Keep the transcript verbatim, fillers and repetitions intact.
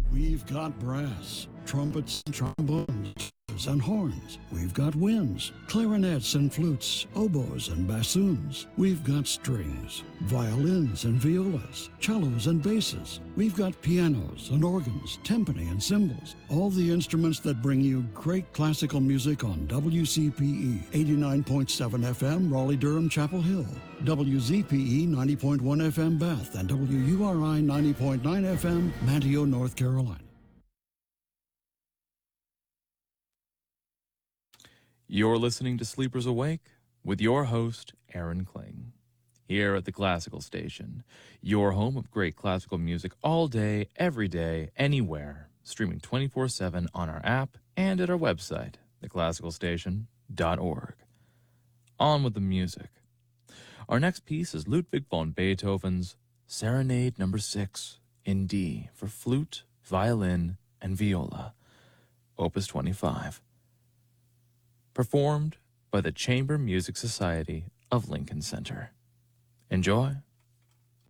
We've got brass, trumpets and trombones, and horns. We've got winds, clarinets and flutes, oboes and bassoons. We've got strings, violins and violas, cellos and basses. We've got pianos and organs, timpani and cymbals. All the instruments that bring you great classical music on W C P E eighty-nine point seven F M, Raleigh-Durham, Chapel Hill, W Z P E ninety point one F M, Bath, and W U R I ninety point nine F M, Manteo, North Carolina. You're listening to Sleepers Awake with your host, Aaron Kling, here at the Classical Station, your home of great classical music all day, every day, anywhere, streaming twenty-four seven on our app and at our website, the classical station dot org. On with the music. Our next piece is Ludwig von Beethoven's Serenade Number six in D for flute, violin, and viola, Opus twenty-five. Performed by the Chamber Music Society of Lincoln Center. Enjoy.